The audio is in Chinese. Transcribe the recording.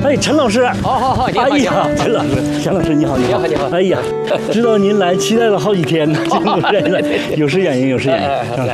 哎，陈老师， 好，你好，你好， 陈老师，陈老师你好， 你好，你好。 哎呀，知道您来，期待了好几天呢，有失远迎，有失远迎。